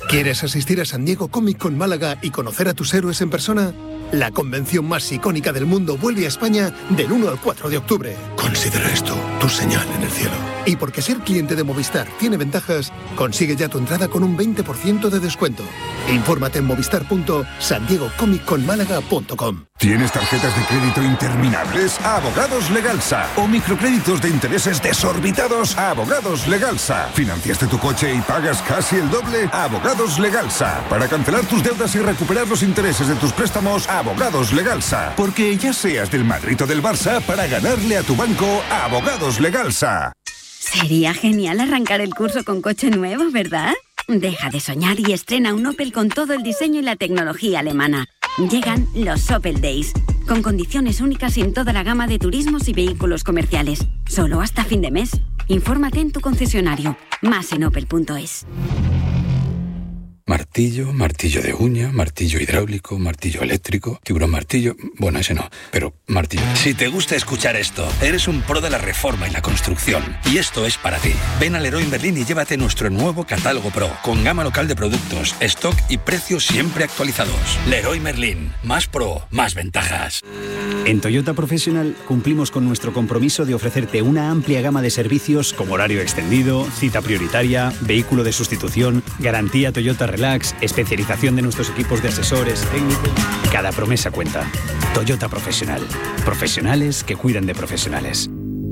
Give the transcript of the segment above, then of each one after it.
¿Quieres asistir a San Diego Comic Con Málaga y conocer a tus héroes en persona? La convención más icónica del mundo vuelve a España del 1 al 4 de octubre. Considera esto tu señal en el cielo. Y porque ser cliente de Movistar tiene ventajas, consigue ya tu entrada con un 20% de descuento. Infórmate en movistar.sandiegocomicconmálaga.com. ¿Tienes tarjetas de crédito interminables? Abogados Legalsa. ¿O microcréditos de intereses desorbitados? Abogados Legalsa. ¿Financiaste tu coche y pagas casi el doble? Abogados Legalsa. Para cancelar tus deudas y recuperar los intereses de tus préstamos, Abogados Legalsa. Porque ya seas del Madrid o del Barça, para ganarle a tu banco, Abogados Legalsa. Sería genial arrancar el curso con coche nuevo, ¿verdad? Deja de soñar y estrena un Opel con todo el diseño y la tecnología alemana. Llegan los Opel Days, con condiciones únicas en toda la gama de turismos y vehículos comerciales. Solo hasta fin de mes. Infórmate en tu concesionario. Más en opel.es. Martillo, martillo de uña, martillo hidráulico, martillo eléctrico, tiburón martillo... Bueno, ese no, pero martillo. Si te gusta escuchar esto, eres un pro de la reforma y la construcción. Y esto es para ti. Ven al Leroy Merlin y llévate nuestro nuevo catálogo Pro, con gama local de productos, stock y precios siempre actualizados. Leroy Merlin. Más pro, más ventajas. En Toyota Professional cumplimos con nuestro compromiso de ofrecerte una amplia gama de servicios como horario extendido, cita prioritaria, vehículo de sustitución, garantía Toyota Relax, especialización de nuestros equipos de asesores, técnicos. Cada promesa cuenta. Toyota Professional. Profesionales que cuidan de profesionales.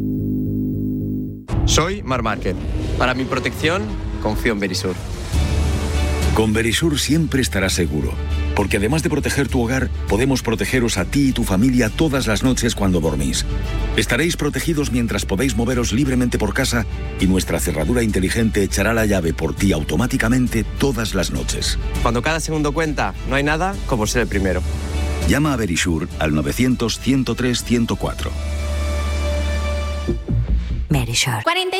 Soy Mar Márquez. Para mi protección, confío en Verisur. Con Verisur siempre estarás seguro, porque además de proteger tu hogar, podemos protegeros a ti y tu familia todas las noches cuando dormís. Estaréis protegidos mientras podéis moveros libremente por casa y nuestra cerradura inteligente echará la llave por ti automáticamente todas las noches. Cuando cada segundo cuenta, no hay nada como ser el primero. Llama a Verisur al 900-103-104. Verisur.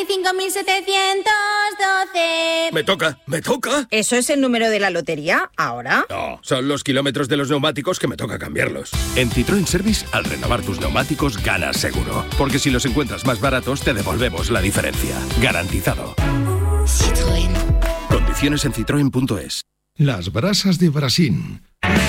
45.712. Me toca. ¿Eso es el número de la lotería ahora? No, son los kilómetros de los neumáticos que me toca cambiarlos. En Citroën Service, al renovar tus neumáticos, ganas seguro. Porque si los encuentras más baratos, te devolvemos la diferencia. Garantizado. Citroën. Condiciones en citroen.es. Las brasas de Brasil.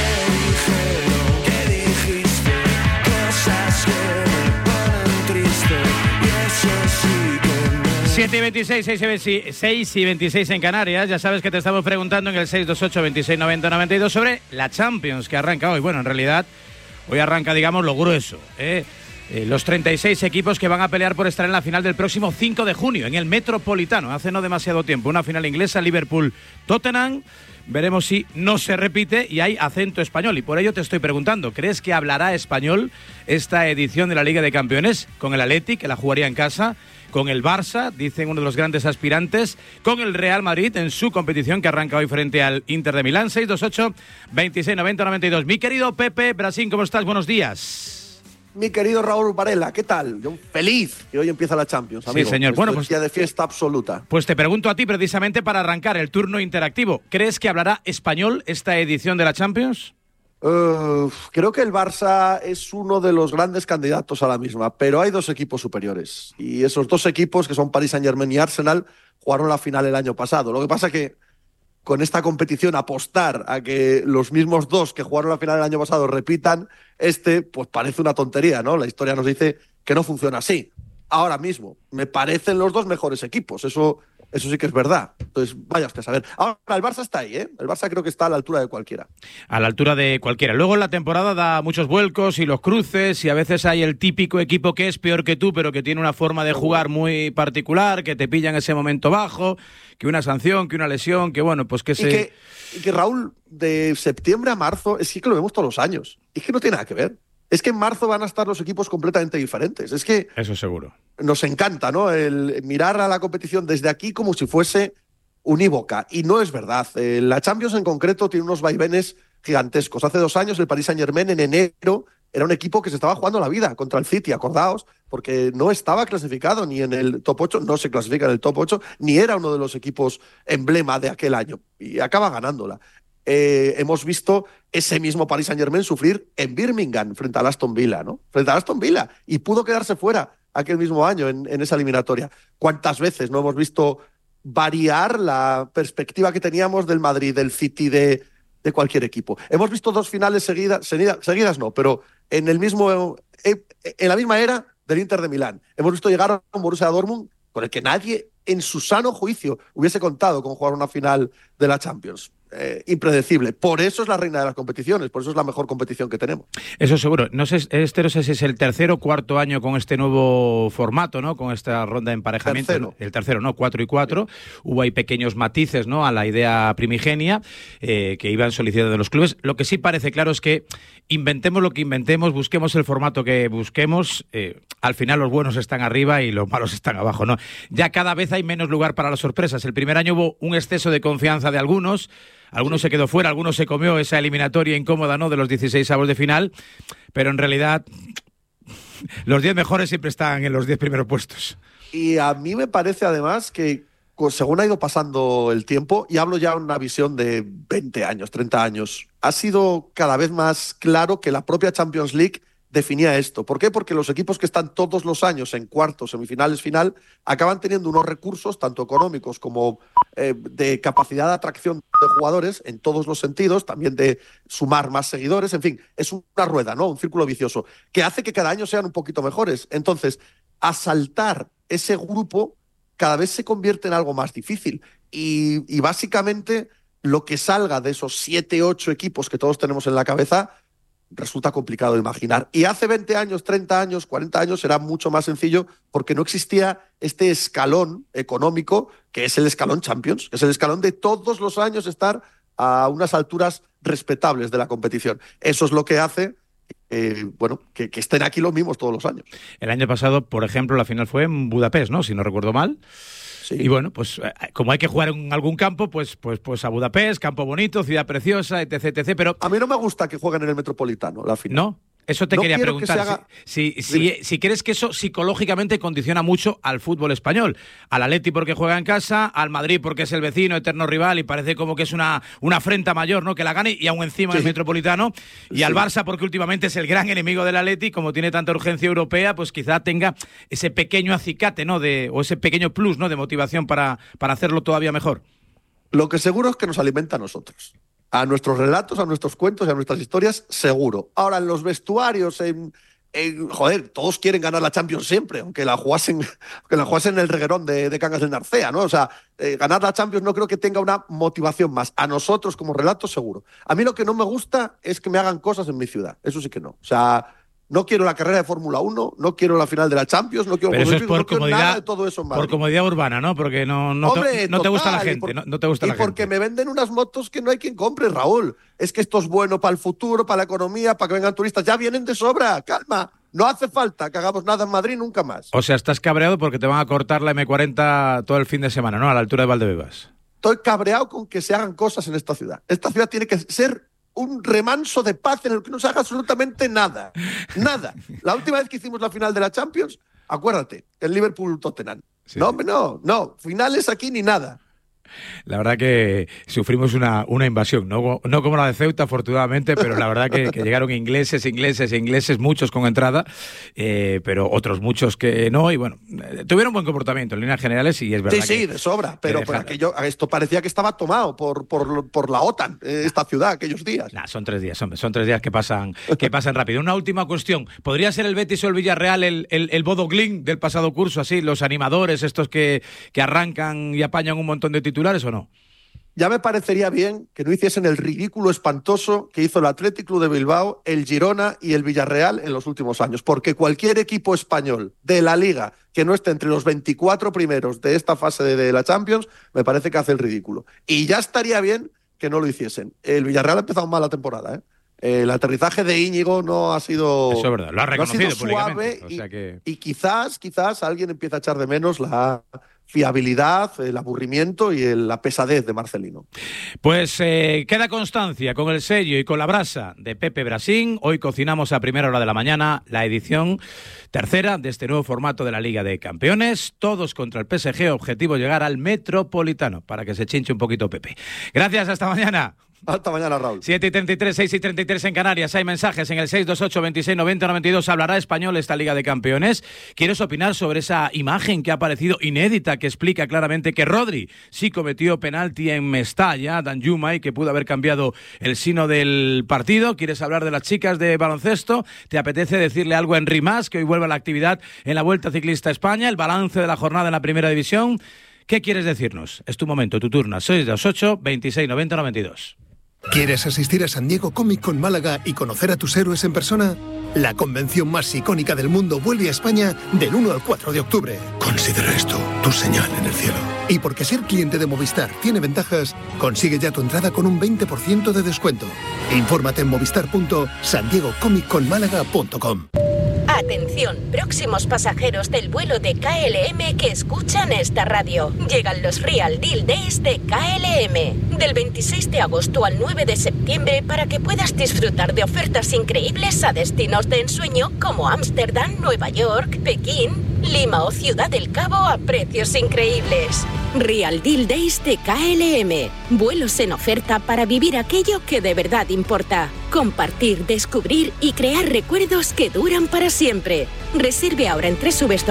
7:26, 6:26 en Canarias. Ya sabes que te estamos preguntando en el 628-2690-92 sobre la Champions que arranca hoy. Bueno, en realidad hoy arranca, digamos, lo grueso, los 36 equipos que van a pelear por estar en la final del próximo 5 de junio en el Metropolitano. Hace no demasiado tiempo, una final inglesa, Liverpool-Tottenham. Veremos si no se repite y hay acento español. Y por ello te estoy preguntando, ¿crees que hablará español esta edición de la Liga de Campeones? Con el Athletic, que la jugaría en casa, con el Barça, dicen uno de los grandes aspirantes, con el Real Madrid en su competición que arranca hoy frente al Inter de Milán. 628-2690-92. Mi querido Pepe Brasín, ¿cómo estás? Buenos días. Mi querido Raúl Varela, ¿qué tal? Yo feliz que hoy empieza la Champions, amigo. Sí, señor. Bueno, pues día de fiesta absoluta. Pues te pregunto a ti precisamente para arrancar el turno interactivo. ¿Crees que hablará español esta edición de la Champions? Creo que el Barça es uno de los grandes candidatos a la misma, pero hay dos equipos superiores. Y esos dos equipos, que son Paris Saint-Germain y Arsenal, jugaron la final el año pasado. Lo que pasa que con esta competición apostar a que los mismos dos que jugaron la final el año pasado repitan, pues parece una tontería, ¿no? La historia nos dice que no funciona así. Ahora mismo, me parecen los dos mejores equipos, eso sí que es verdad. Entonces, vaya usted a saber. Ahora, el Barça está ahí, ¿eh? El Barça creo que está a la altura de cualquiera. A la altura de cualquiera. Luego la temporada da muchos vuelcos y los cruces, y a veces hay el típico equipo que es peor que tú, pero que tiene una forma de jugar muy particular, que te pilla en ese momento bajo, que una sanción, que una lesión, que bueno, pues que se... Y que Raúl, de septiembre a marzo, es que lo vemos todos los años. Es que no tiene nada que ver. Es que en marzo van a estar los equipos completamente diferentes. Es que... Eso seguro. Nos encanta, ¿no? El mirar a la competición desde aquí como si fuese unívoca. Y no es verdad. La Champions en concreto tiene unos vaivenes gigantescos. Hace 2 años el Paris Saint-Germain en enero era un equipo que se estaba jugando la vida contra el City, acordaos, porque no estaba clasificado ni en el top 8, no se clasifica en el top 8, ni era uno de los equipos emblema de aquel año. Y acaba ganándola. Hemos visto ese mismo Paris Saint-Germain sufrir en Birmingham frente al Aston Villa, ¿no? Frente al Aston Villa. Y pudo quedarse fuera aquel mismo año en esa eliminatoria. ¿Cuántas veces no hemos visto variar la perspectiva que teníamos del Madrid, del City, de cualquier equipo. Hemos visto 2 finales seguidas no, pero en la misma era del Inter de Milán. Hemos visto llegar a un Borussia Dortmund con el que nadie en su sano juicio hubiese contado con jugar una final de la Champions. Impredecible. Por eso es la reina de las competiciones, por eso es la mejor competición que tenemos. Eso seguro. No sé si es el tercer o cuarto año con este nuevo formato, ¿no? Con esta ronda de emparejamiento. El tercero, ¿no? 4 y 4. Hubo ahí pequeños matices, ¿no? A la idea primigenia que iban solicitando de los clubes. Lo que sí parece claro es que inventemos lo que inventemos, busquemos el formato que busquemos, al final los buenos están arriba y los malos están abajo, ¿no? Ya cada vez hay menos lugar para las sorpresas. El primer año hubo un exceso de confianza de algunos se quedó fuera, algunos se comió esa eliminatoria incómoda, ¿no?, de los 16avos de final, pero en realidad los 10 mejores siempre están en los 10 primeros puestos. Y a mí me parece además que según ha ido pasando el tiempo, y hablo ya en una visión de 20 años, 30 años, ha sido cada vez más claro que la propia Champions League definía esto. ¿Por qué? Porque los equipos que están todos los años en cuartos, semifinales, final, acaban teniendo unos recursos, tanto económicos como de capacidad de atracción de jugadores, en todos los sentidos, también de sumar más seguidores, en fin, es una rueda, ¿no? Un círculo vicioso, que hace que cada año sean un poquito mejores. Entonces, asaltar ese grupo cada vez se convierte en algo más difícil. Y básicamente, lo que salga de esos 7, 8 equipos que todos tenemos en la cabeza resulta complicado de imaginar. Y hace 20 años, 30 años, 40 años era mucho más sencillo porque no existía este escalón económico que es el escalón Champions, que es el escalón de todos los años estar a unas alturas respetables de la competición. Eso es lo que hace que estén aquí los mismos todos los años. El año pasado, por ejemplo, la final fue en Budapest, ¿no? Si no recuerdo mal. Sí. Y bueno, pues como hay que jugar en algún campo, pues a Budapest, campo bonito, ciudad preciosa, etc. Pero a mí no me gusta que jueguen en el Metropolitano, la final. ¿No? Eso te quería preguntar. Si crees que eso psicológicamente condiciona mucho al fútbol español. Al Atleti porque juega en casa, al Madrid porque es el vecino, eterno rival, y parece como que es una afrenta mayor, ¿no?, que la gane, y aún encima el Metropolitano. Y al Barça porque últimamente es el gran enemigo del Atleti, como tiene tanta urgencia europea, pues quizá tenga ese pequeño acicate, ¿no?, o ese pequeño plus, ¿no?, de motivación para hacerlo todavía mejor. Lo que seguro es que nos alimenta a nosotros. A nuestros relatos, a nuestros cuentos y a nuestras historias, seguro. Ahora, en los vestuarios, joder, todos quieren ganar la Champions siempre, aunque la jugasen en el reguerón de Cangas del Narcea, ¿no? O sea, ganar la Champions no creo que tenga una motivación más. A nosotros, como relatos, seguro. A mí lo que no me gusta es que me hagan cosas en mi ciudad. Eso sí que no. O sea, no quiero la carrera de Fórmula 1, no quiero la final de la Champions, no quiero, pero eso es por comodidad, nada de todo eso en Madrid. Por comodidad urbana, ¿no? Porque no te gusta la gente. No te gusta la gente. Y porque me venden unas motos que no hay quien compre, Raúl. Es que esto es bueno para el futuro, para la economía, para que vengan turistas. Ya vienen de sobra, calma. No hace falta que hagamos nada en Madrid nunca más. O sea, estás cabreado porque te van a cortar la M40 todo el fin de semana, ¿no? A la altura de Valdebebas. Estoy cabreado con que se hagan cosas en esta ciudad. Esta ciudad tiene que ser un remanso de paz en el que no se haga absolutamente nada. Nada. La última vez que hicimos la final de la Champions, acuérdate, el Liverpool-Tottenham. Sí. No. Finales aquí ni nada. La verdad que sufrimos una invasión, no como la de Ceuta, afortunadamente, pero la verdad que llegaron ingleses, muchos con entrada, pero otros muchos que no, y bueno, tuvieron buen comportamiento en líneas generales, y es verdad. Sí, de sobra, pero esto parecía que estaba tomado por la OTAN, esta ciudad, aquellos días. Son 3 días, hombre, son 3 días que pasan rápido. Una última cuestión, ¿podría ser el Betis o el Villarreal el Bodo Glimt del pasado curso, así, los animadores estos que arrancan y apañan un montón de titulares, o no? Ya me parecería bien que no hiciesen el ridículo espantoso que hizo el Athletic Club de Bilbao, el Girona y el Villarreal en los últimos años, porque cualquier equipo español de la Liga que no esté entre los 24 primeros de esta fase de la Champions, me parece que hace el ridículo. Y ya estaría bien que no lo hiciesen. El Villarreal ha empezado mal la temporada, ¿eh? El aterrizaje de Íñigo no ha sido... Eso es verdad, lo ha reconocido suave, o sea que... y quizás alguien empieza a echar de menos la fiabilidad, el aburrimiento y la pesadez de Marcelino. Pues queda constancia con el sello y con la brasa de Pepe Brasín. Hoy cocinamos a primera hora de la mañana la edición tercera de este nuevo formato de la Liga de Campeones. Todos contra el PSG, objetivo llegar al Metropolitano, para que se chinche un poquito Pepe. Gracias, hasta mañana. Hasta mañana, Raúl. 7:33, 6:33 en Canarias. Hay mensajes en el 628 26 90 92. ¿Hablará español esta Liga de Campeones? ¿Quieres opinar sobre esa imagen que ha aparecido inédita que explica claramente que Rodri sí cometió penalti en Mestalla, Danjuma, y que pudo haber cambiado el signo del partido? ¿Quieres hablar de las chicas de baloncesto? ¿Te apetece decirle algo a Henry Mas, que hoy vuelve a la actividad en la Vuelta Ciclista España? ¿El balance de la jornada en la Primera División? ¿Qué quieres decirnos? Es tu momento, tu turno. 628 26 90 92. ¿Quieres asistir a San Diego Comic Con Málaga y conocer a tus héroes en persona? La convención más icónica del mundo vuelve a España del 1 al 4 de octubre. Considera esto tu señal en el cielo. Y porque ser cliente de Movistar tiene ventajas, consigue ya tu entrada con un 20% de descuento. Infórmate en movistar.sandiegocomicconmálaga.com. Atención, próximos pasajeros del vuelo de KLM que escuchan esta radio. Llegan los Real Deal Days de KLM. Del 26 de agosto al 9 de septiembre para que puedas disfrutar de ofertas increíbles a destinos de ensueño como Ámsterdam, Nueva York, Pekín, Lima o Ciudad del Cabo a precios increíbles. Real Deal Days de KLM. Vuelos en oferta para vivir aquello que de verdad importa. Compartir, descubrir y crear recuerdos que duran para siempre. Reserve ahora en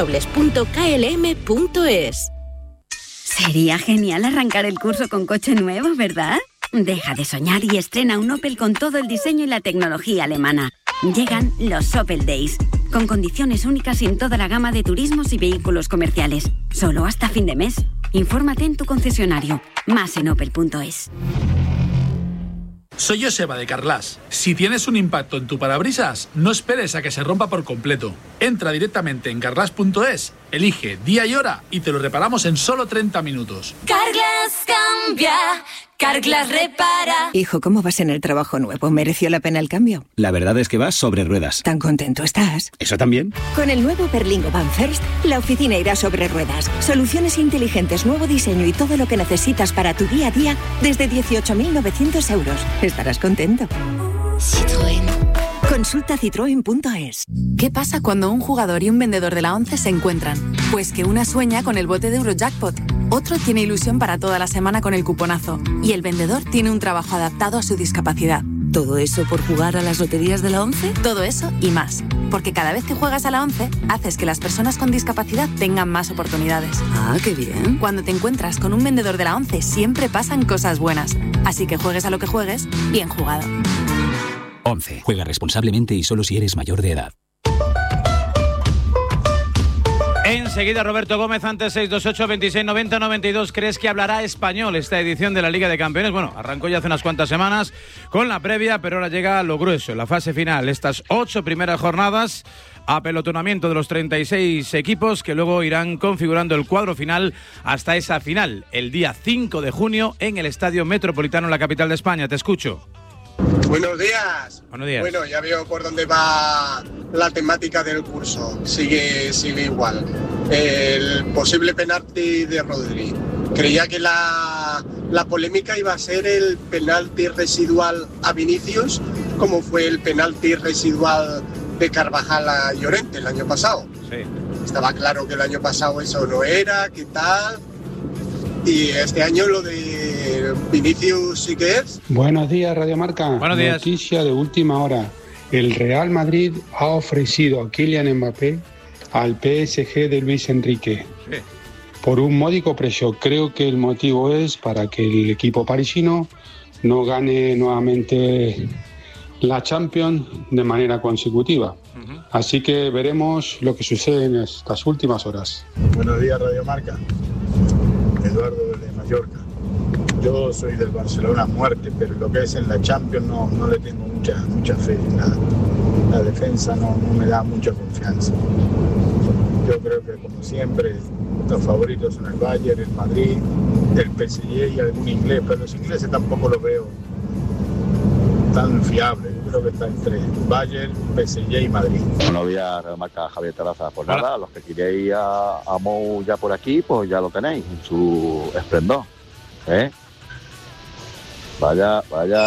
www.klm.es. Sería genial arrancar el curso con coche nuevo, ¿verdad? Deja de soñar y estrena un Opel con todo el diseño y la tecnología alemana. Llegan los Opel Days, con condiciones únicas en toda la gama de turismos y vehículos comerciales. Solo hasta fin de mes. Infórmate en tu concesionario. Más en opel.es. Soy Joseba de Carglass. Si tienes un impacto en tu parabrisas, no esperes a que se rompa por completo. Entra directamente en carglass.es, elige día y hora y te lo reparamos en solo 30 minutos. Carglass cambia, Carglass repara. Hijo, ¿cómo vas en el trabajo nuevo? ¿Mereció la pena el cambio? La verdad es que vas sobre ruedas. ¿Tan contento estás? ¿Eso también? Con el nuevo Berlingo Van First, la oficina irá sobre ruedas. Soluciones inteligentes, nuevo diseño y todo lo que necesitas para tu día a día desde 18.900 euros. Estarás contento. Citroën. Consulta citroen.es. ¿Qué pasa cuando un jugador y un vendedor de la 11 se encuentran? Pues que una sueña con el bote de Eurojackpot, otro tiene ilusión para toda la semana con el cuponazo y el vendedor tiene un trabajo adaptado a su discapacidad. ¿Todo eso por jugar a las loterías de la 11? Todo eso y más. Porque cada vez que juegas a la 11, haces que las personas con discapacidad tengan más oportunidades. Ah, qué bien. Cuando te encuentras con un vendedor de la 11, siempre pasan cosas buenas. Así que juegues a lo que juegues, bien jugado. 11. Juega responsablemente y solo si eres mayor de edad. Enseguida Roberto Gómez, antes 628 26 90 92. ¿Crees que hablará español esta edición de la Liga de Campeones? Bueno, arrancó ya hace unas cuantas semanas con la previa, pero ahora llega lo grueso, la fase final. Estas 8 primeras jornadas, apelotonamiento de los 36 equipos que luego irán configurando el cuadro final hasta esa final, el día 5 de junio en el Estadio Metropolitano, en la capital de España. Te escucho. Buenos días. Buenos días. Bueno, ya veo por dónde va la temática del curso. Sigue igual. El posible penalti de Rodri. Creía que la polémica iba a ser el penalti residual a Vinicius, como fue el penalti residual de Carvajal a Llorente el año pasado. Sí. Estaba claro que el año pasado eso no era, ¿qué tal? Y este año lo de Vinicius sí que es. Buenos días, Radio Marca. Buenos días. Noticia de última hora. El Real Madrid ha ofrecido a Kylian Mbappé al PSG de Luis Enrique. Sí. Por un módico precio. Creo que el motivo es para que el equipo parisino no gane nuevamente la Champions de manera consecutiva. Así que veremos lo que sucede en estas últimas horas. Buenos días, Radio Marca. Eduardo de Mallorca. Yo soy del Barcelona a muerte, pero lo que es en la Champions no le tengo mucha fe. La defensa no me da mucha confianza. Yo creo que, como siempre, los favoritos son el Bayern, el Madrid, el PSG y algún inglés, pero los ingleses tampoco los veo tan fiables. Yo creo que está entre Bayern, PSG y Madrid. Buenos días, Radio Marca, Javier Terraza. Pues nada, los que queréis a Mou ya por aquí, pues ya lo tenéis en su esplendor. Vaya.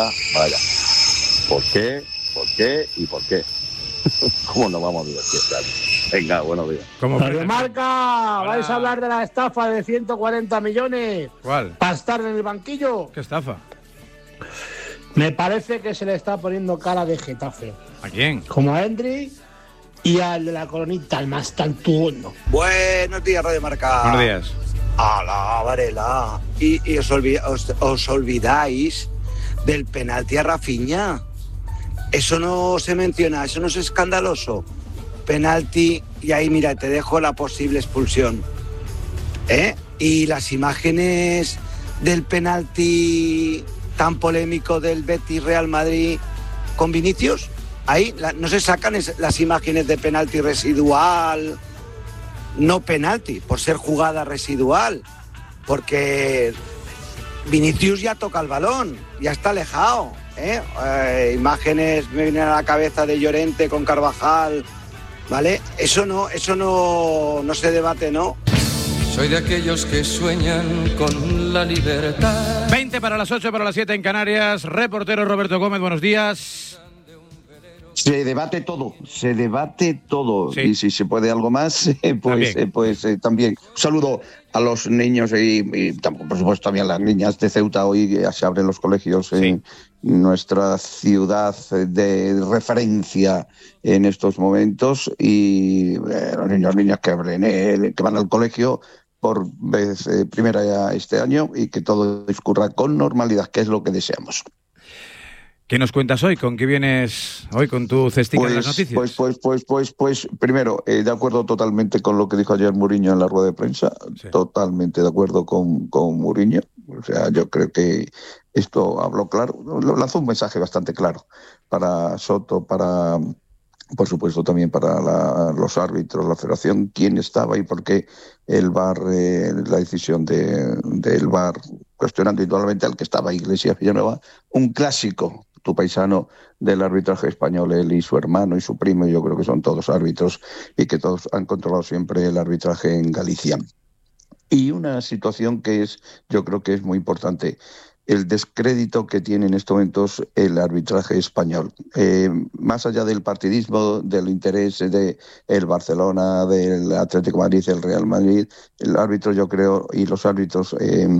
¿Por qué y por qué? ¿Cómo nos vamos a divertir? Venga, buenos días. Radio Marca, ¿vais a hablar de la estafa de 140 millones? ¿Cuál? ¿Para estar en el banquillo? ¿Qué estafa? Me parece que se le está poniendo cara de Getafe. ¿A quién? Como a Endri y al de la Coronita, al más tantuono. Buenos días, Radio Marca. Buenos días. ¡Hala, Varela! Y os olvidáis del penalti a Rafinha. Eso no se menciona, eso no es escandaloso. Penalti, y ahí mira, te dejo la posible expulsión. Y las imágenes del penalti tan polémico del Betis Real Madrid con Vinicius, ahí no se sacan las imágenes de penalti residual, no penalti, por ser jugada residual, porque Vinicius ya toca el balón, ya está alejado. Imágenes me vienen a la cabeza de Llorente con Carvajal, ¿vale? Eso no se debate, ¿no? Soy de aquellos que sueñan con la libertad. 20 para las 8, para las 7 en Canarias. Reportero Roberto Gómez, buenos días. Se debate todo. Sí. Y si se puede algo más, también. Un saludo a los niños y por supuesto también a las niñas de Ceuta. Hoy se abren los colegios en nuestra ciudad de referencia en estos momentos, y los niños niñas que van al colegio por vez primera este año, y que todo discurra con normalidad, que es lo que deseamos. ¿Qué nos cuentas hoy? ¿Con qué vienes hoy con tu cestica de las noticias? Pues primero, de acuerdo totalmente con lo que dijo ayer Mourinho en la rueda de prensa, totalmente de acuerdo con Mourinho. O sea, yo creo que esto habló claro, lanzó un mensaje bastante claro para Soto, por supuesto también para los árbitros, la federación, quién estaba y por qué el VAR, la decisión del VAR, cuestionando indudablemente al que estaba Iglesias Villanueva, un clásico, tu paisano del arbitraje español, él y su hermano y su primo, yo creo que son todos árbitros y que todos han controlado siempre el arbitraje en Galicia. Y una situación que yo creo que es muy importante, el descrédito que tiene en estos momentos el arbitraje español. Más allá del partidismo, del interés del Barcelona, del Atlético de Madrid, del Real Madrid, el árbitro, yo creo, y los árbitros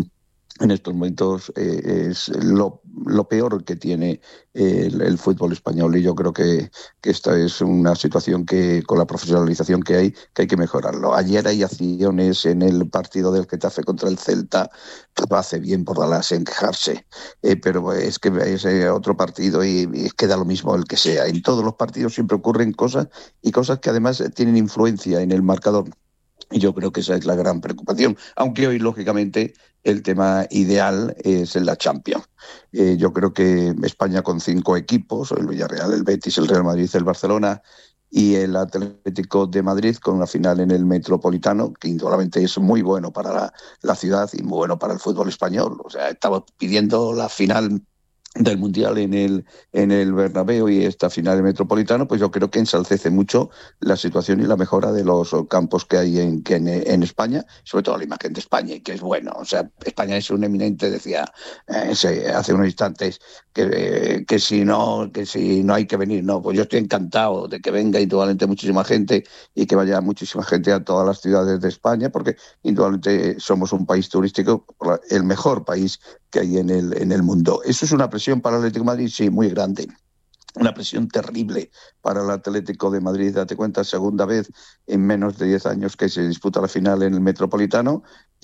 en estos momentos es lo peor que tiene el fútbol español, y yo creo que esta es una situación que, con la profesionalización que hay que mejorarlo. Ayer hay acciones en el partido del Getafe contra el Celta, hace bien por Dallas en quejarse, pero es que es otro partido y queda lo mismo el que sea. En todos los partidos siempre ocurren cosas que además tienen influencia en el marcador. Y yo creo que esa es la gran preocupación, aunque hoy, lógicamente, el tema ideal es en la Champions. Yo creo que España, con 5 equipos, el Villarreal, el Betis, el Real Madrid, el Barcelona y el Atlético de Madrid, con una final en el Metropolitano, que indudablemente es muy bueno para la ciudad y muy bueno para el fútbol español. O sea, estaba pidiendo la final del Mundial en el Bernabéu y esta final del Metropolitano, pues yo creo que ensalcece mucho la situación y la mejora de los campos que hay en España, sobre todo la imagen de España, y que es bueno. O sea, España es un eminente, decía hace unos instantes, que si no hay que venir. No, pues yo estoy encantado de que venga indudablemente muchísima gente y que vaya muchísima gente a todas las ciudades de España, porque indudablemente somos un país turístico, el mejor país que hay en el mundo. Eso es una presión para el Atlético de Madrid, sí, muy grande. Una presión terrible para el Atlético de Madrid. Date cuenta, segunda vez en menos de 10 años que se disputa la final en el Metropolitano,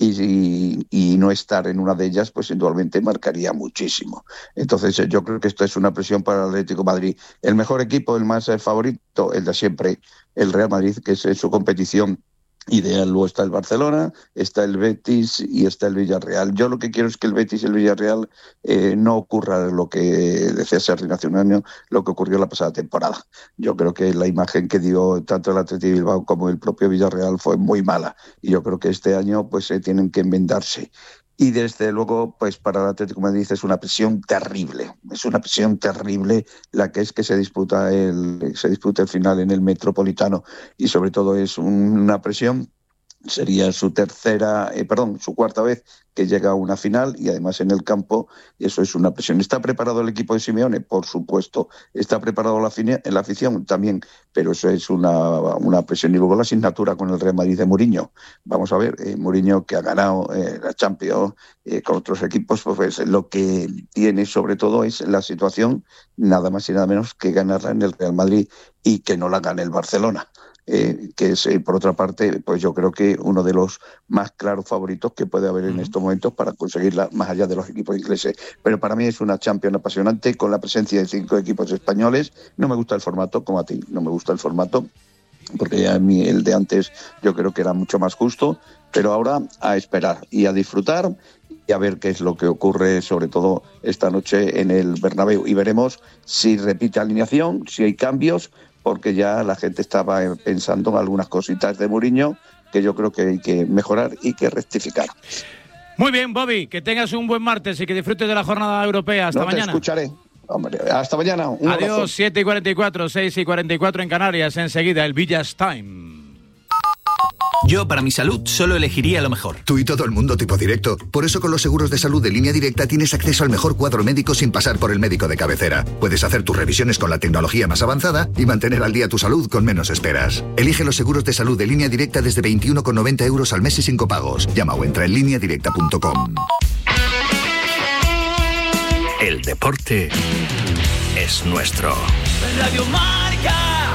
y no estar en una de ellas, pues indudablemente marcaría muchísimo. Entonces yo creo que esto es una presión para el Atlético de Madrid. El mejor equipo, el más favorito, el de siempre, el Real Madrid, que es su competición ideal. Luego está el Barcelona, está el Betis y está el Villarreal. Yo lo que quiero es que el Betis y el Villarreal no ocurra lo que decía Sergio hace un año, lo que ocurrió la pasada temporada. Yo creo que la imagen que dio tanto el Athletic Bilbao como el propio Villarreal fue muy mala, y yo creo que este año pues tienen que enmendarse. Y desde luego, pues para el Atlético de Madrid es una presión terrible la que se disputa el final en el Metropolitano, y sobre todo es una presión Sería su cuarta vez que llega a una final y además en el campo, y eso es una presión. ¿Está preparado el equipo de Simeone? Por supuesto. ¿Está preparado la afición? También, pero eso es una presión. Y luego la asignatura con el Real Madrid de Mourinho. Vamos a ver, Mourinho, que ha ganado la Champions con otros equipos, pues lo que tiene sobre todo es la situación nada más y nada menos que ganarla en el Real Madrid y que no la gane el Barcelona. Que es, por otra parte, pues yo creo que uno de los más claros favoritos que puede haber en estos momentos para conseguirla, más allá de los equipos ingleses. Pero para mí es una Champions apasionante, con la presencia de 5 equipos españoles. No me gusta el formato, como a ti, no me gusta el formato, porque ya a mí el de antes yo creo que era mucho más justo, pero ahora a esperar y a disfrutar y a ver qué es lo que ocurre, sobre todo esta noche en el Bernabéu. Y veremos si repite alineación, si hay cambios, porque ya la gente estaba pensando en algunas cositas de Mourinho que yo creo que hay que mejorar y que rectificar. Muy bien, Bobby, que tengas un buen martes y que disfrutes de la jornada europea. Hasta mañana. Te escucharé. Hombre, hasta mañana. Un Adiós, abrazo. 7:44, 6:44 en Canarias. Enseguida, el Village Time. Yo, para mi salud, solo elegiría lo mejor. Tú y todo el mundo tipo directo. Por eso con los seguros de salud de Línea Directa tienes acceso al mejor cuadro médico sin pasar por el médico de cabecera. Puedes hacer tus revisiones con la tecnología más avanzada y mantener al día tu salud con menos esperas. Elige los seguros de salud de Línea Directa desde 21,90 € al mes y sin copagos. Llama o entra en lineadirecta.com. El deporte es nuestro. Radio Marca.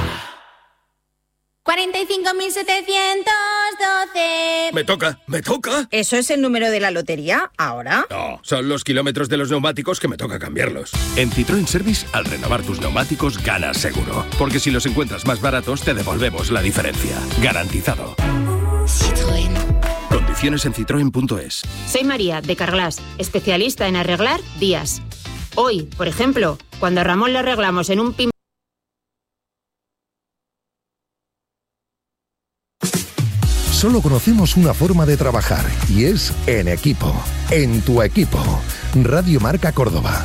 45.712. Me toca. ¿Eso es el número de la lotería? ¿Ahora? No, son los kilómetros de los neumáticos que me toca cambiarlos. En Citroën Service, al renovar tus neumáticos, ganas seguro. Porque si los encuentras más baratos, te devolvemos la diferencia. Garantizado. Citroën. Condiciones en citroen.es. Soy María, de Carglass, especialista en arreglar vías. Hoy, por ejemplo, cuando a Ramón le arreglamos en un pin... Solo conocemos una forma de trabajar y es en equipo. En tu equipo. Radio Marca Córdoba.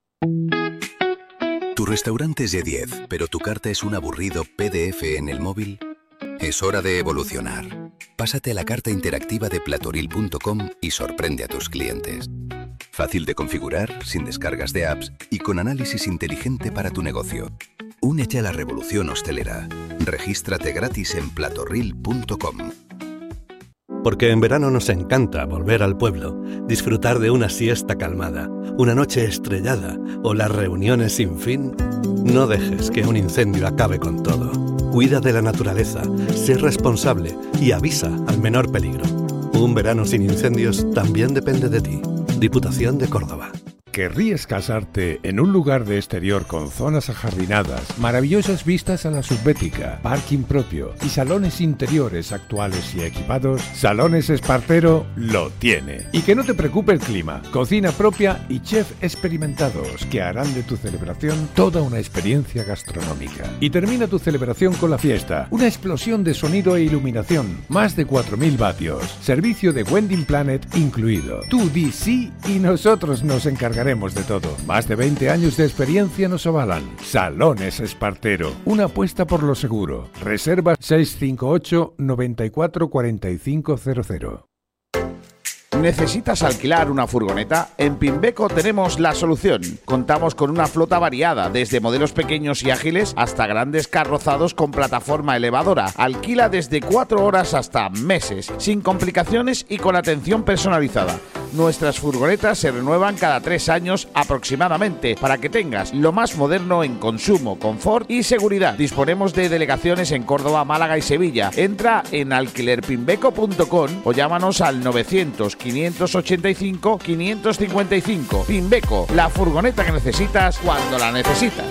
Tu restaurante es de 10, pero tu carta es un aburrido PDF en el móvil. Es hora de evolucionar. Pásate a la carta interactiva de platoril.com y sorprende a tus clientes. Fácil de configurar, sin descargas de apps y con análisis inteligente para tu negocio. Únete a la revolución hostelera. Regístrate gratis en platoril.com. Porque en verano nos encanta volver al pueblo, disfrutar de una siesta calmada, una noche estrellada o las reuniones sin fin. No dejes que un incendio acabe con todo. Cuida de la naturaleza, sé responsable y avisa al menor peligro. Un verano sin incendios también depende de ti. Diputación de Córdoba. ¿Querrías casarte en un lugar de exterior con zonas ajardinadas, maravillosas vistas a la subbética, parking propio y salones interiores actuales y equipados? Salones Espartero lo tiene. Y que no te preocupe el clima, cocina propia y chef experimentados que harán de tu celebración toda una experiencia gastronómica. Y termina tu celebración con la fiesta, una explosión de sonido e iluminación, más de 4.000 vatios, servicio de Wedding Planet incluido. Tú di sí y nosotros nos encargaremos de todo. Más de 20 años de experiencia nos avalan. Salones Espartero, una apuesta por lo seguro. Reserva 658 94 4500. ¿Necesitas alquilar una furgoneta? En Pimbeco tenemos la solución. Contamos con una flota variada, desde modelos pequeños y ágiles hasta grandes carrozados con plataforma elevadora. Alquila desde 4 horas hasta meses, sin complicaciones y con atención personalizada. Nuestras furgonetas se renuevan cada 3 años aproximadamente, para que tengas lo más moderno en consumo, confort y seguridad. Disponemos de delegaciones en Córdoba, Málaga y Sevilla. Entra en alquilerpimbeco.com o llámanos al 900-585-555. Pimbeco, la furgoneta que necesitas cuando la necesitas.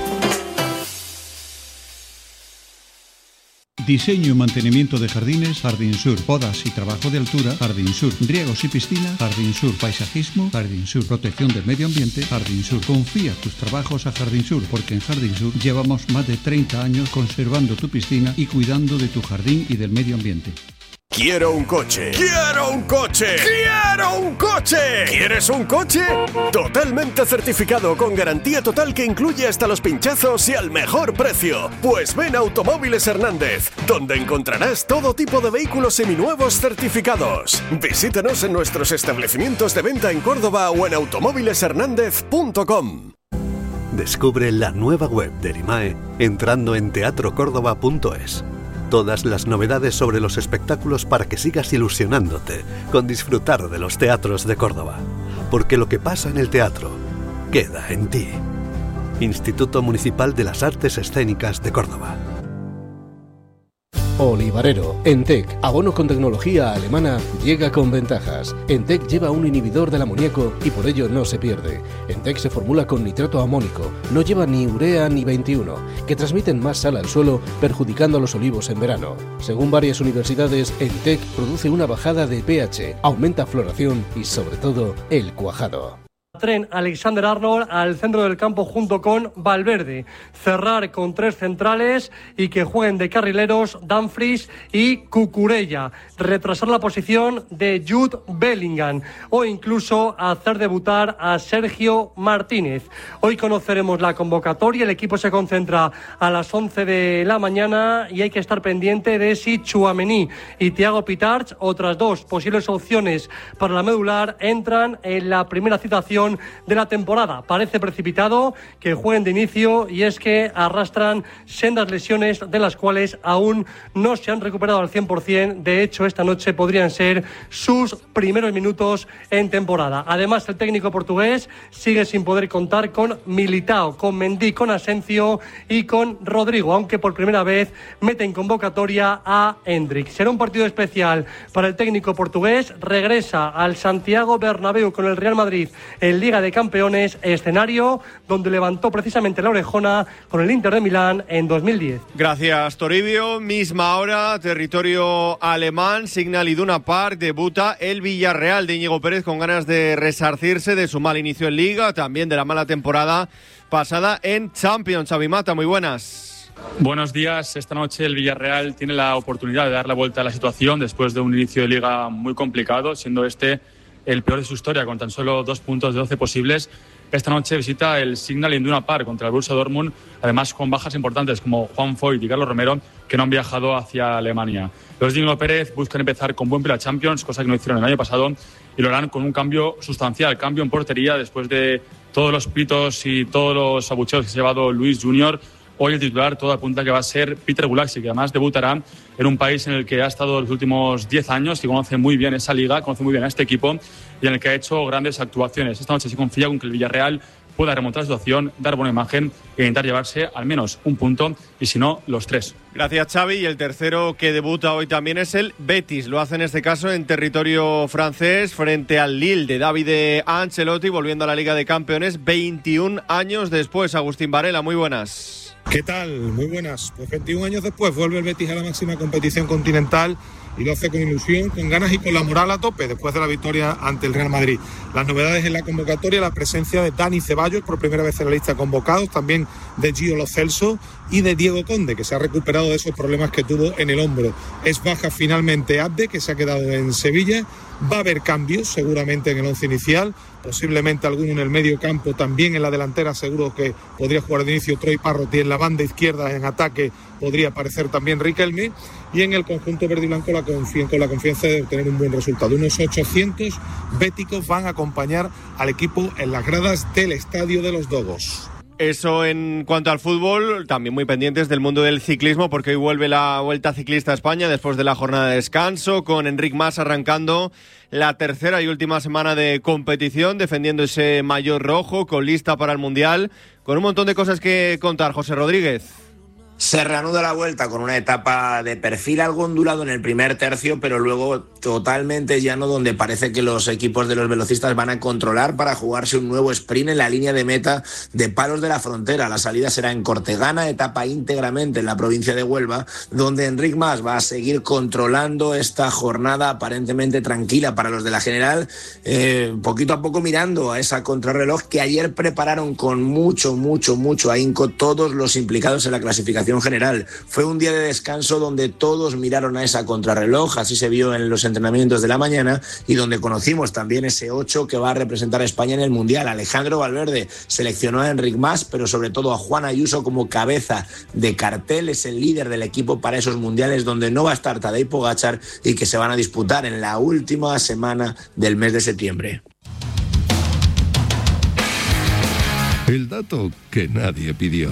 Diseño y mantenimiento de jardines, Jardín Sur. Podas y trabajo de altura, Jardín Sur. Riegos y piscina, Jardín Sur. Paisajismo, Jardín Sur. Protección del medio ambiente, Jardín Sur. Confía tus trabajos a Jardín Sur, porque en Jardín Sur llevamos más de 30 años conservando tu piscina y cuidando de tu jardín y del medio ambiente. Quiero un coche. ¡Quiero un coche! ¡Quiero un coche! ¿Quieres un coche? Totalmente certificado, con garantía total que incluye hasta los pinchazos y al mejor precio. Pues ven a Automóviles Hernández, donde encontrarás todo tipo de vehículos seminuevos certificados. Visítanos en nuestros establecimientos de venta en Córdoba o en automóvileshernandez.com. Descubre la nueva web de Erimae entrando en teatrocórdoba.es. Todas las novedades sobre los espectáculos para que sigas ilusionándote con disfrutar de los teatros de Córdoba. Porque lo que pasa en el teatro queda en ti. Instituto Municipal de las Artes Escénicas de Córdoba. Olivarero, Entec, abono con tecnología alemana, llega con ventajas. Entec lleva un inhibidor del amoníaco y por ello no se pierde. Entec se formula con nitrato amónico, no lleva ni urea ni 21, que transmiten más sal al suelo, perjudicando a los olivos en verano. Según varias universidades, Entec produce una bajada de pH, aumenta floración y sobre todo el cuajado. Tren Alexander-Arnold al centro del campo junto con Valverde. Cerrar con 3 centrales y que jueguen de carrileros Dumfries y Cucurella. Retrasar la posición de Jude Bellingham o incluso hacer debutar a Sergio Martínez. Hoy conoceremos la convocatoria. El equipo se concentra a las 11 de la mañana y hay que estar pendiente de si Tchouaméni y Thiago Pitarch, otras 2 posibles opciones para la medular, entran en la primera citación de la temporada. Parece precipitado que jueguen de inicio y es que arrastran sendas lesiones de las cuales aún no se han recuperado al 100%. De hecho, esta noche podrían ser sus primeros minutos en temporada. Además, el técnico portugués sigue sin poder contar con Militao, con Mendy, con Asensio y con Rodrigo, aunque por primera vez mete en convocatoria a Hendrik. Será un partido especial para el técnico portugués. Regresa al Santiago Bernabéu con el Real Madrid en Liga de Campeones, escenario donde levantó precisamente la orejona con el Inter de Milán en 2010. Gracias, Toribio. Misma hora, territorio alemán, Signal Iduna Park, debuta el Villarreal de Íñigo Pérez con ganas de resarcirse de su mal inicio en Liga, también de la mala temporada pasada en Champions. Xavi Mata, muy buenas. Buenos días. Esta noche el Villarreal tiene la oportunidad de dar la vuelta a la situación después de un inicio de Liga muy complicado, siendo el peor de su historia, con tan solo 2 puntos de 12 posibles. Esta noche visita el Signal Iduna Park contra el Borussia Dortmund, además con bajas importantes como Juan Foyt y Carlos Romero, que no han viajado hacia Alemania. Los de Íñigo Pérez buscan empezar con buen pie la Champions, cosa que no hicieron el año pasado, y lo harán con un cambio sustancial, cambio en portería después de todos los pitos y todos los abucheos que se ha llevado Luis Junior. Hoy el titular todo apunta que va a ser Peter Gulacsi, que además debutará en un país en el que ha estado los últimos 10 años, que conoce muy bien esa liga, conoce muy bien a este equipo y en el que ha hecho grandes actuaciones. Esta noche se confía con que el Villarreal pueda remontar la situación, dar buena imagen e intentar llevarse al menos un punto y si no, los 3. Gracias, Xavi. Y el tercero que debuta hoy también es el Betis. Lo hace en este caso en territorio francés frente al Lille de Davide Ancelotti, volviendo a la Liga de Campeones 21 años después. Agustín Varela, muy buenas. ¿Qué tal? Muy buenas. Pues 21 años después vuelve el Betis a la máxima competición continental y lo hace con ilusión, con ganas y con la moral a tope después de la victoria ante el Real Madrid. Las novedades en la convocatoria, la presencia de Dani Ceballos por primera vez en la lista de convocados, también de Gio Lo Celso y de Diego Conde, que se ha recuperado de esos problemas que tuvo en el hombro. Es baja finalmente Abde, que se ha quedado en Sevilla. Va a haber cambios seguramente en el once inicial, posiblemente alguno en el medio campo, también en la delantera seguro que podría jugar de inicio Troy Parrott, y en la banda izquierda en ataque podría aparecer también Riquelme, y en el conjunto verde y blanco con la confianza de obtener un buen resultado. Unos 800 béticos van a acompañar al equipo en las gradas del Estadio de los Dogos. Eso en cuanto al fútbol, también muy pendientes del mundo del ciclismo, porque hoy vuelve la Vuelta Ciclista a España después de la jornada de descanso, con Enric Mas arrancando la tercera y última semana de competición, defendiendo ese maillot rojo, con lista para el Mundial, con un montón de cosas que contar. José Rodríguez. Se reanuda la Vuelta con una etapa de perfil algo ondulado en el primer tercio, pero luego totalmente llano, donde parece que los equipos de los velocistas van a controlar para jugarse un nuevo sprint en la línea de meta de Palos de la Frontera. La salida será en Cortegana, etapa íntegramente en la provincia de Huelva, donde Enric Mas va a seguir controlando esta jornada aparentemente tranquila para los de la General, poquito a poco mirando a esa contrarreloj que ayer prepararon con mucho ahínco todos los implicados en la clasificación clasificación general. Fue un día de descanso donde todos miraron a esa contrarreloj, así se vio en los entrenamientos de la mañana, y donde conocimos también ese 8 que va a representar a España en el Mundial. Alejandro Valverde seleccionó a Enric Mas, pero sobre todo a Juan Ayuso como cabeza de cartel. Es el líder del equipo para esos mundiales donde no va a estar Tadej Pogačar y que se van a disputar en la última semana del mes de septiembre. El dato que nadie pidió.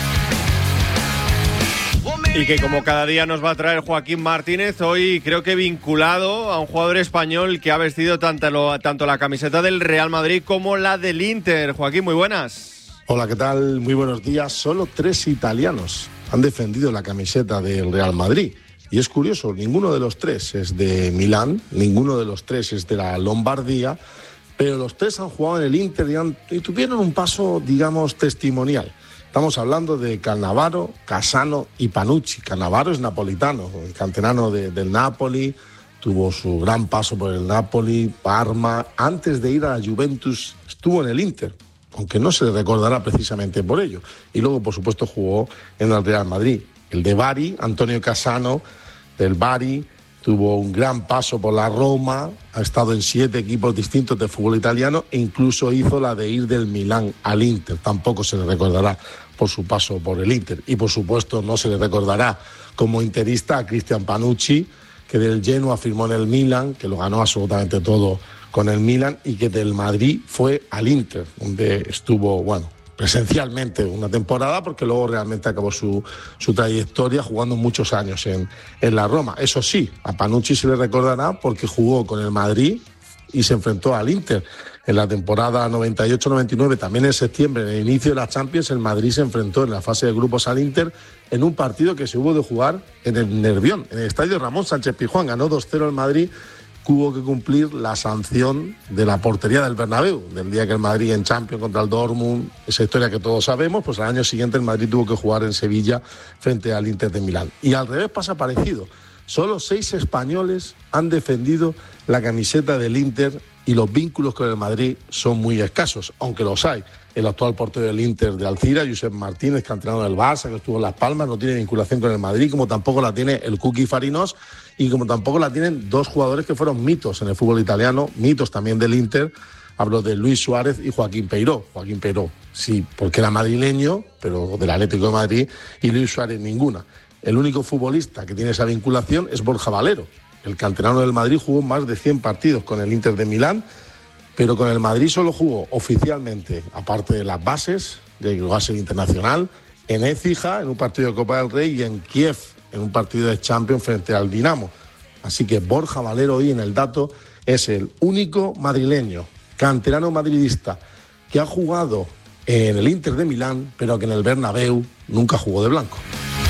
Y que como cada día nos va a traer Joaquín Martínez, hoy creo que vinculado a un jugador español que ha vestido tanto la camiseta del Real Madrid como la del Inter. Joaquín, muy buenas. Hola, ¿qué tal? Muy buenos días. Solo 3 italianos han defendido la camiseta del Real Madrid. Y es curioso, ninguno de los 3 es de Milán, ninguno de los 3 es de la Lombardía, pero los 3 han jugado en el Inter y tuvieron un paso, digamos, testimonial. Estamos hablando de Cannavaro, Cassano y Panucci. Cannavaro es napolitano, el canterano del Napoli, tuvo su gran paso por el Napoli, Parma. Antes de ir a la Juventus estuvo en el Inter, aunque no se le recordará precisamente por ello. Y luego, por supuesto, jugó en el Real Madrid. El de Bari, Antonio Cassano, del Bari, tuvo un gran paso por la Roma, ha estado en 7 equipos distintos de fútbol italiano e incluso hizo la de ir del Milán al Inter. Tampoco se le recordará por su paso por el Inter. Y por supuesto no se le recordará como interista a Cristian Panucci, que del Genoa firmó en el Milan, que lo ganó absolutamente todo con el Milan, y que del Madrid fue al Inter, donde estuvo, presencialmente una temporada, porque luego realmente acabó su trayectoria jugando muchos años en la Roma. Eso sí, a Panucci se le recordará porque jugó con el Madrid y se enfrentó al Inter. En la temporada 98-99, también en septiembre, en el inicio de la Champions, el Madrid se enfrentó en la fase de grupos al Inter en un partido que se hubo de jugar en el Nervión, en el estadio Ramón Sánchez Pizjuán. Ganó 2-0 el Madrid. Hubo que cumplir la sanción de la portería del Bernabéu, del día que el Madrid en Champions contra el Dortmund, esa historia que todos sabemos. Pues al año siguiente el Madrid tuvo que jugar en Sevilla frente al Inter de Milán. Y al revés pasa parecido. Solo 6 españoles han defendido la camiseta del Inter y los vínculos con el Madrid son muy escasos, aunque los hay. El actual portero del Inter de Alcira, Josep Martínez, que ha entrenado en el Barça, que estuvo en Las Palmas, no tiene vinculación con el Madrid, como tampoco la tiene el Kuki Fariñós, y como tampoco la tienen 2 jugadores que fueron mitos en el fútbol italiano, mitos también del Inter. Hablo de Luis Suárez y Joaquín Peiró. Joaquín Peiró, sí, porque era madrileño, pero del Atlético de Madrid, y Luis Suárez ninguna. El único futbolista que tiene esa vinculación es Borja Valero. El canterano del Madrid jugó más de 100 partidos con el Inter de Milán, pero con el Madrid solo jugó oficialmente, aparte de las bases, de base internacional, en Écija, en un partido de Copa del Rey, y en Kiev, en un partido de Champions frente al Dinamo. Así que Borja Valero hoy en el dato es el único madrileño, canterano madridista, que ha jugado en el Inter de Milán, pero que en el Bernabéu nunca jugó de blanco.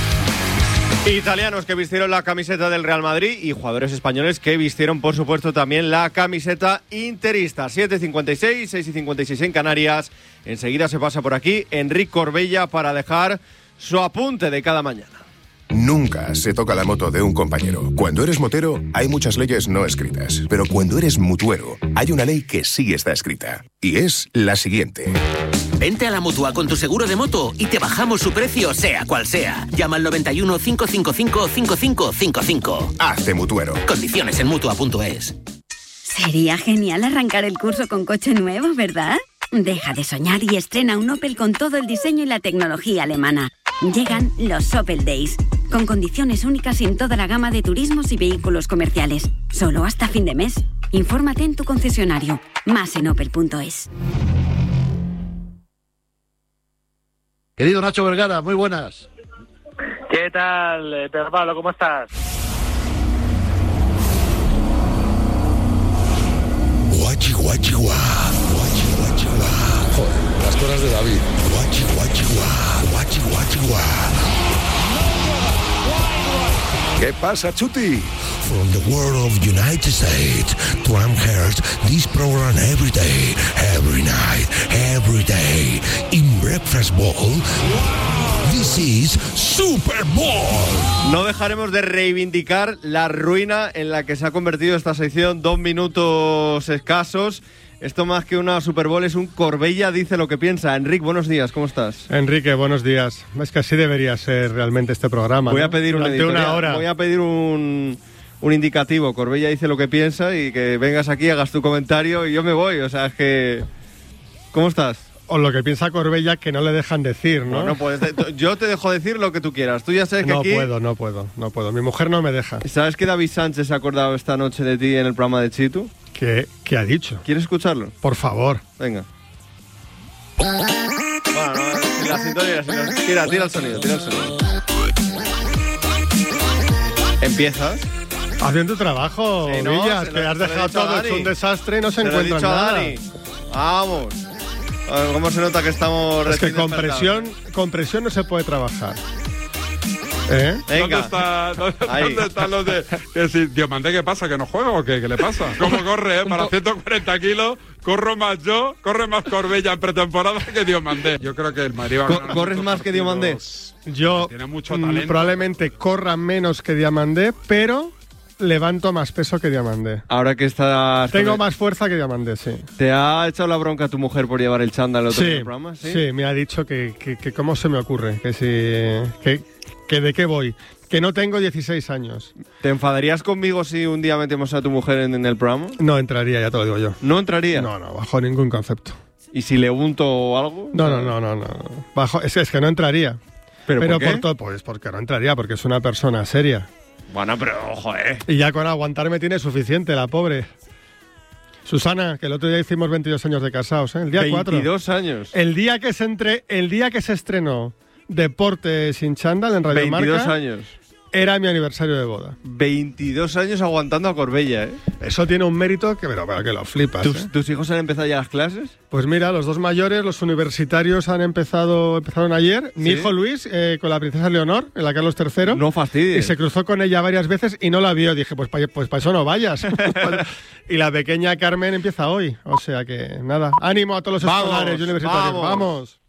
Italianos que vistieron la camiseta del Real Madrid y jugadores españoles que vistieron, por supuesto, también la camiseta interista. 7:56, 6:56 en Canarias. Enseguida se pasa por aquí Enric Corbella para dejar su apunte de cada mañana. Nunca se toca la moto de un compañero. Cuando eres motero, hay muchas leyes no escritas. Pero cuando eres mutuero, hay una ley que sí está escrita. Y es la siguiente. Vente a la Mutua con tu seguro de moto y te bajamos su precio, sea cual sea. Llama al 91 555 5555. Hazte mutuero. Condiciones en Mutua.es. Sería genial arrancar el curso con coche nuevo, ¿verdad? Deja de soñar y estrena un Opel con todo el diseño y la tecnología alemana. Llegan los Opel Days, con condiciones únicas en toda la gama de turismos y vehículos comerciales. Solo hasta fin de mes. Infórmate en tu concesionario. Más en Opel.es. Querido Nacho Vergara, muy buenas. ¿Qué tal, Pedro Pablo? ¿Cómo estás? Guachi, guachi, guá. Guachi, guachi, guá. Joder, las cosas de David. Guachi, guachi, guá. Guachi, guachi, guá. ¿Qué pasa, Chuti? From the world of United States to Amherst, this program every day, every night, every day. In Breakfast Bowl, this is Super Bowl. No dejaremos de reivindicar la ruina en la que se ha convertido esta sección, 2 minutos escasos. Esto más que una Super Bowl es un Corbella dice lo que piensa. Enrique, buenos días, ¿cómo estás? Enrique, buenos días. Es que así debería ser realmente este programa. Voy ¿no? a pedir una hora. Voy a pedir un indicativo. Corbella dice lo que piensa y que vengas aquí, hagas tu comentario y yo me voy. O sea, es que... ¿Cómo estás? O lo que piensa Corbella que no le dejan decir, ¿no? No puedes. Yo te dejo decir lo que tú quieras. Tú ya sabes que aquí... No puedo. Mi mujer no me deja. ¿Sabes que David Sánchez se ha acordado esta noche de ti en el programa de Chitu? ¿Qué ha dicho? ¿Quieres escucharlo? Por favor. Venga. Bueno, la sintonía. Tira el sonido. ¿Empiezas? Haciendo tu trabajo, Sí, ¿no? Villas, que has dejado todo hecho un desastre y no se encuentra nada. Dani. Vamos. A ver, ¿cómo se nota que estamos Es que recién con presión no se puede trabajar. Venga. ¿Dónde están los de...? Que si Diomandé, ¿qué pasa? ¿Que no juega o qué? ¿Qué le pasa? ¿Cómo corre, Para 140 kilos, corre más Corbella en pretemporada que Diomandé. Yo creo que el Madrid va a ganar. ¿Corres más que Diomandé? Yo tiene mucho talento. Probablemente corra menos que Diamandé, pero levanto más peso que Diamandé. Ahora que estás... Tengo más fuerza que Diamandé, sí. ¿Te ha echado la bronca tu mujer por llevar el chándal al otro programa? Sí, me ha dicho que cómo se me ocurre, que de qué voy, que no tengo 16 años. ¿Te enfadarías conmigo si un día metemos a tu mujer en el programa? No entraría, ya te lo digo yo. ¿No entraría? No, bajo ningún concepto. ¿Y si le unto algo? No. Es que no entraría. ¿Pero por qué? Pues porque no entraría, porque es una persona seria. Bueno, pero ojo, Y ya con aguantarme tiene suficiente, la pobre. Susana, que el otro día hicimos 22 años de casados, ¿eh? El día 4. 22 años. El día que se estrenó Deporte sin chándal en Radio Marca. 22 años. Era mi aniversario de boda. 22 años aguantando a Corbella, ¿eh? Eso tiene un mérito que que lo flipas. ¿Tus hijos han empezado ya las clases? Pues mira, los dos mayores, los universitarios empezaron ayer. Mi hijo Luis con la princesa Leonor, en la Carlos III. No fastidies. Y se cruzó con ella varias veces y no la vio. Dije, pues para eso no vayas. Y la pequeña Carmen empieza hoy. O sea que nada, ánimo a todos los escolares y universitarios. ¡Vamos!